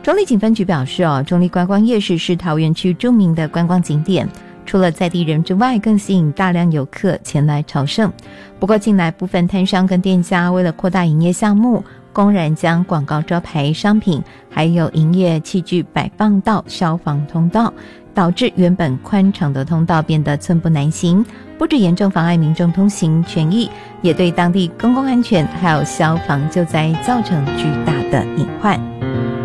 中坜警分局表示中坜观光夜市是桃园区著名的观光景点，除了在地人之外，更吸引大量游客前来朝圣。不过近来部分摊商跟店家为了扩大营业项目，公然将广告招牌商品还有营业器具摆放到消防通道，导致原本宽敞的通道变得寸步难行，不止严重妨碍民众通行权益，也对当地公共安全还有消防救灾造成巨大的隐患。